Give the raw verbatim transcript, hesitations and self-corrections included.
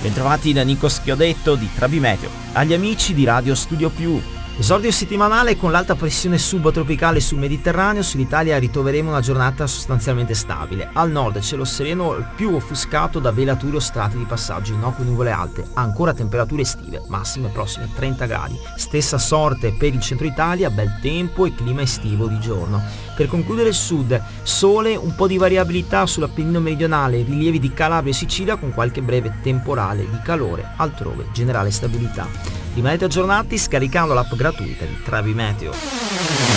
Bentrovati da Nico Schiodetto di Trabimeteo. Agli amici di Radio Studio Più. Esordio settimanale con l'alta pressione subtropicale sul Mediterraneo. Sull'Italia ritroveremo una giornata sostanzialmente stabile. Al nord cielo sereno più offuscato da velature o strati di passaggio, innocue nuvole alte. Ancora temperature estive, massime prossime trenta gradi. Stessa sorte per il centro Italia, bel tempo e clima estivo di giorno. Per concludere il sud, sole, un po' di variabilità sull'Appennino meridionale, rilievi di Calabria e Sicilia con qualche breve temporale di calore, altrove generale stabilità. Rimanete aggiornati scaricando l'app gratuita di Trabimeteo.